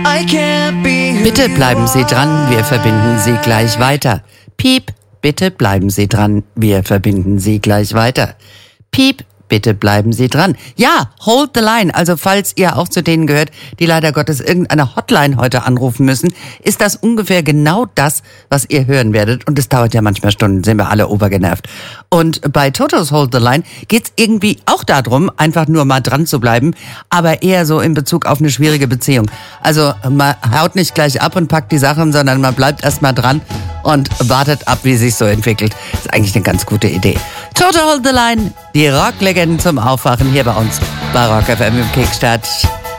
Bitte bleiben Sie dran, wir verbinden Sie gleich weiter. Piep, bitte bleiben Sie dran, wir verbinden Sie gleich weiter. Piep, bitte bleiben Sie dran. Ja, hold the line. Also falls ihr auch zu denen gehört, die leider Gottes irgendeine Hotline heute anrufen müssen, ist das ungefähr genau das, was ihr hören werdet. Und es dauert ja manchmal Stunden, sind wir alle obergenervt. Und bei Totos Hold the Line geht's irgendwie auch darum, einfach nur mal dran zu bleiben, aber eher so in Bezug auf eine schwierige Beziehung. Also man haut nicht gleich ab und packt die Sachen, sondern man bleibt erstmal dran und wartet ab, wie sich so entwickelt. Das ist eigentlich eine ganz gute Idee. Toto Hold the Line, die Rocklegenden zum Aufwachen hier bei uns bei Rock FM im Kickstart.